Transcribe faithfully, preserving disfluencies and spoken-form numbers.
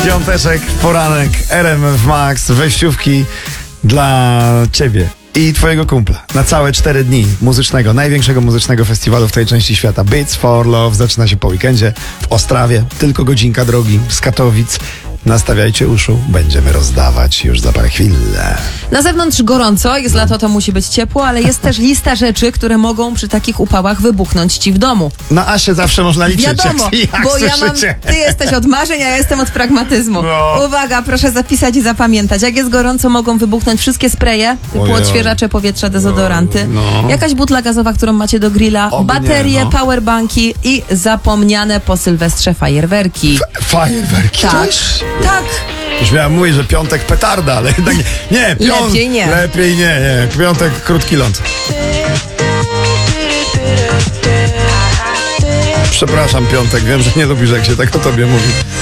Piąteczek, poranek, R M F Max, wejściówki dla ciebie i twojego kumpla na całe cztery dni muzycznego, największego muzycznego festiwalu w tej części świata. Beats for Love zaczyna się po weekendzie w Ostrawie. Tylko godzinka drogi z Katowic. Nastawiajcie uszu, będziemy rozdawać już za parę chwil. Na zewnątrz gorąco, jest lato, to musi być ciepło, ale jest też lista rzeczy, które mogą przy takich upałach wybuchnąć ci w domu. Na Asię zawsze można liczyć. Wiadomo, jak, jak bo ja mam, ty jesteś od marzeń, a ja jestem od pragmatyzmu. No. Uwaga, proszę zapisać i zapamiętać. Jak jest gorąco, mogą wybuchnąć wszystkie spreje, typu Ojej. odświeżacze powietrza, dezodoranty, No. jakaś butla gazowa, którą macie do grilla, Oby baterie, nie, no. powerbanki i zapomniane po Sylwestrze fajerwerki. Fajerwerki Tak, też? tak. Już miałem mówić, że piątek petarda, ale jednak nie. Nie, piąt... Lepiej nie. Lepiej nie, nie. Piątek krótki ląd. Przepraszam, piątek, wiem, że nie lubisz, jak się tak o tobie mówi.